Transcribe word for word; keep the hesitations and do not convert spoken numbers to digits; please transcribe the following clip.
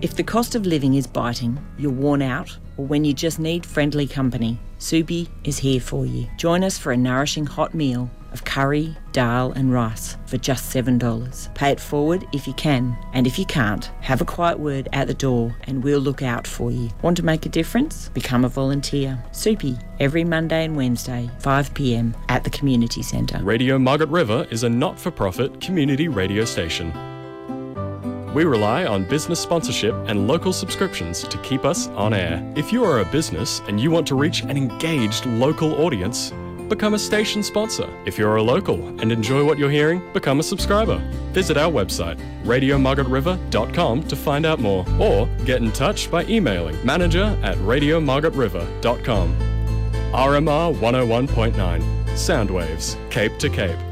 If the cost of living is biting, you're worn out, or when you just need friendly company, Soupy is here for you. Join us for a nourishing hot meal of curry, dal and rice for just seven dollars. Pay it forward if you can, and if you can't, have a quiet word at the door and we'll look out for you. Want to make a difference? Become a volunteer. Soupy, every Monday and Wednesday, five p m at the Community Centre. Radio Margaret River is a not-for-profit community radio station. We rely on business sponsorship and local subscriptions to keep us on air. If you are a business and you want to reach an engaged local audience, become a station sponsor. If you're a local and enjoy what you're hearing, become a subscriber. Visit our website, radio margaret river dot com, to find out more, or get in touch by emailing manager at radio margaret river dot com. R M R one oh one point nine, Soundwaves, Cape to Cape.